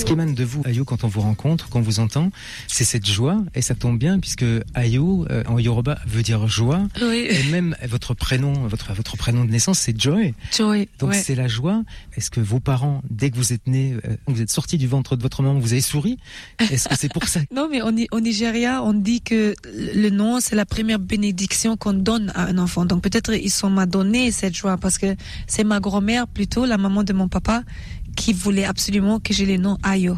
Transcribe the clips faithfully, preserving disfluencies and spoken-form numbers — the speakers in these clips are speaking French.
Ce qui émane de vous, Ayo, quand on vous rencontre, quand on vous entend, c'est cette joie, et ça tombe bien, puisque Ayo, euh, en Yoruba, veut dire joie, oui. et même votre prénom, votre, votre prénom de naissance, c'est Joy. Joy, Donc ouais. c'est la joie. Est-ce que vos parents, dès que vous êtes nés, euh, vous êtes sortis du ventre de votre maman, vous avez souri? Est-ce que c'est pour ça? Non, mais au, au Nigeria, on dit que le nom, c'est la première bénédiction qu'on donne à un enfant. Donc peut-être ils sont m'a donné cette joie, parce que c'est ma grand-mère, plutôt, la maman de mon papa, qui voulait absolument que j'ai le nom Ayo.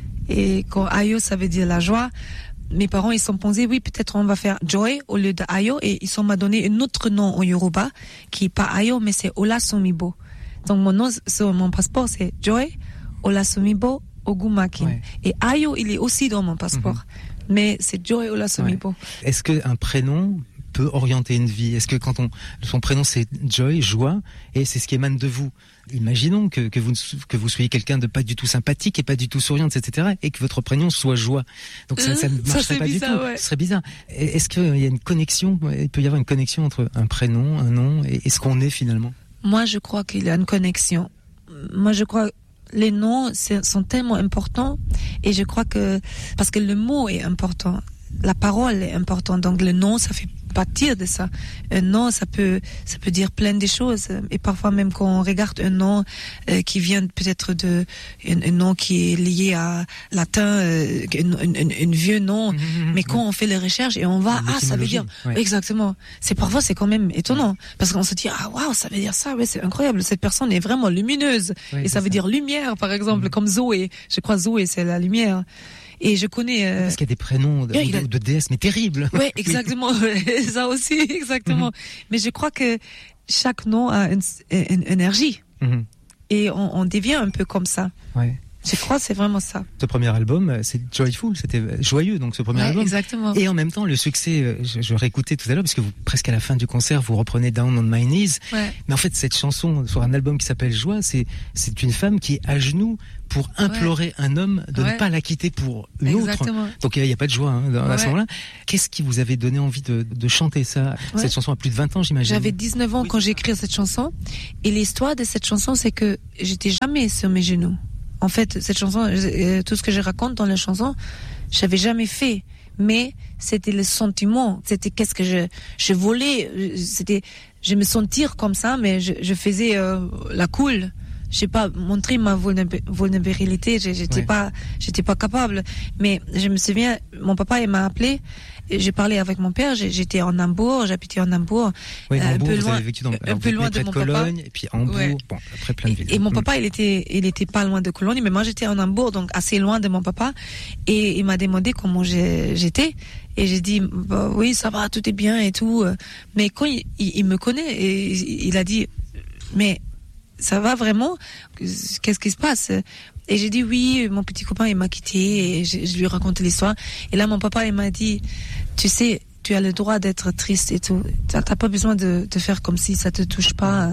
Et quand Ayo, ça veut dire la joie, mes parents, ils sont pensés, oui, peut-être on va faire Joy au lieu de Ayo, et ils sont m'a donné un autre nom en Yoruba, qui est pas Ayo, mais c'est Olasumibo. Donc mon nom sur mon passeport, c'est Joy Olasumibo Ogumakin. Ouais. Et Ayo, il est aussi dans mon passeport. Mm-hmm. Mais c'est Joy Olasumibo. Ouais. Est-ce qu'un prénom peut orienter une vie? Est-ce que quand on, son prénom c'est Joy, joie, et c'est ce qui émane de vous? Imaginons que, que vous, que vous soyez quelqu'un de pas du tout sympathique et pas du tout souriante, et cetera, et que votre prénom soit joie. Donc ça, ça ne marcherait ça, pas bizarre, du tout. Ouais. Ce serait bizarre. Est-ce qu'il y a une connexion, il peut y avoir une connexion entre un prénom, un nom, et, et ce qu'on est finalement? Moi, je crois qu'il y a une connexion. Moi, je crois les noms sont tellement importants, et je crois que, parce que le mot est important, la parole est importante, donc le nom, ça fait partir de ça. Un nom, ça peut, ça peut dire plein de choses. Et parfois, même quand on regarde un nom euh, qui vient peut-être de, un, un nom qui est lié à latin, euh, un, un, un, un vieux nom, mmh, mais quand mmh. on fait les recherches et on va, ah, ça veut dire, ouais. Exactement. C'est parfois, c'est quand même étonnant, parce qu'on se dit, ah, waouh, ça veut dire ça, ouais, c'est incroyable. Cette personne est vraiment lumineuse. Ouais, et ça veut ça. dire lumière, par exemple, mmh. comme Zoé. Je crois Zoé, c'est la lumière. Et je connais... Euh... Parce qu'il y a des prénoms de, yeah, de, a... de déesses, mais terribles. Oui, exactement. Ça aussi, exactement. Mm-hmm. Mais je crois que chaque nom a une, une, une énergie. Mm-hmm. Et on, on devient un peu comme ça. Ouais. Je crois que c'est vraiment ça. Ce premier album, c'est Joyful, c'était joyeux, donc ce premier ouais, album. Exactement. Et en même temps, le succès, je, je réécoutais tout à l'heure, parce que vous, presque à la fin du concert, vous reprenez Down on My Knees. Ouais. Mais en fait, cette chanson sur un album qui s'appelle Joie, c'est, c'est une femme qui est à genoux pour implorer ouais. un homme de ouais. ne pas la quitter pour une Exactement. autre. Donc il n'y a, a pas de joie hein, à ouais. ce moment-là. Qu'est-ce qui vous avait donné envie de, de chanter ça, ouais. cette chanson à plus de vingt ans, j'imagine? J'avais dix-neuf ans oui. quand j'ai écrit cette chanson. Et l'histoire de cette chanson, c'est que j'étais jamais sur mes genoux. En fait, cette chanson, euh, tout ce que je raconte dans la chanson, je n'avais jamais fait. Mais c'était le sentiment. C'était qu'est-ce que je, je volais. C'était, je me sentir comme ça, mais je, je faisais euh, la cool. Je sais pas montrer ma vulnérabilité. J'étais ouais. pas, j'étais pas capable. Mais je me souviens, mon papa il m'a appelé. J'ai parlé avec mon père. J'étais en Hambourg, j'habitais en Hambourg, oui, euh, Hambourg, un peu loin, vécu dans, un peu loin de mon Cologne, papa. Et puis Hambourg, ouais. bon, après plein de villes. Et, et mon papa, il était, il était pas loin de Cologne, mais moi j'étais en Hambourg, donc assez loin de mon papa. Et il m'a demandé comment j'étais. Et j'ai dit, bah, oui, ça va, tout est bien et tout. Mais quand il, il, il me connaît, et il a dit, mais ça va vraiment? Qu'est-ce qui se passe? Et j'ai dit oui, mon petit copain il m'a quitté, et je, je lui ai raconté l'histoire. Et là mon papa il m'a dit, tu sais, tu as le droit d'être triste et tout. T'as, t'as pas besoin de, de faire comme si ça te touche pas.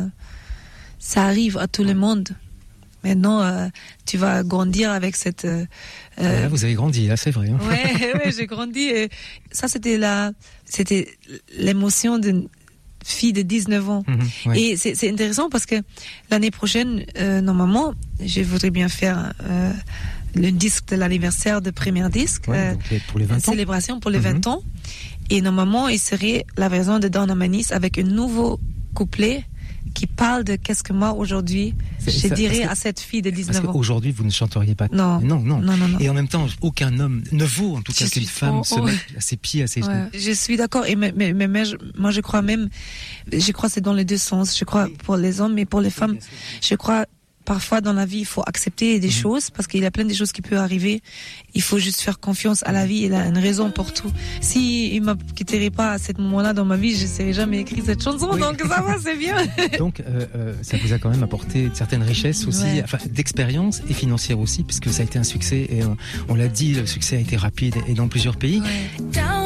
Ça arrive à tout le monde. Maintenant, euh, tu vas grandir avec cette. Euh, là, vous avez grandi, là, c'est vrai. Hein. Ouais, ouais, j'ai grandi. Et ça, c'était la, c'était l'émotion d'une fille de dix-neuf ans. Mmh, ouais. Et c'est, c'est intéressant parce que l'année prochaine, euh, normalement, je voudrais bien faire euh, le disque de l'anniversaire de premier disque. Ouais, euh, donc pour les vingt ans. Célébration pour les mmh. vingt ans. Et normalement, il serait la version de Down on My Knees avec un nouveau couplet qui parle de qu'est-ce que moi aujourd'hui c'est, je ça, dirais que, à cette fille de dix-neuf parce ans. Qu'aujourd'hui vous ne chanteriez pas. Non. non, non, non, non, non. Et en même temps, aucun homme ne vaut en tout cas qu'une femme oh, se oh. mette à ses pieds, à ses genoux. Ouais, je suis d'accord. Et mais, mais, mais je, moi je crois même, je crois que c'est dans les deux sens. Je crois pour les hommes et pour les femmes. Je crois parfois dans la vie il faut accepter des mmh. choses parce qu'il y a plein de choses qui peuvent arriver. Il faut juste faire confiance à la vie. Il a une raison pour tout. Si il ne me quitterait pas à ce moment-là dans ma vie, je ne serais jamais écrit cette chanson. Oui. Donc ça va, c'est bien. Donc euh, euh, ça vous a quand même apporté une certaine richesse aussi, ouais. enfin, d'expérience et financière aussi, puisque ça a été un succès et on, on l'a dit, le succès a été rapide et dans plusieurs pays. Ouais.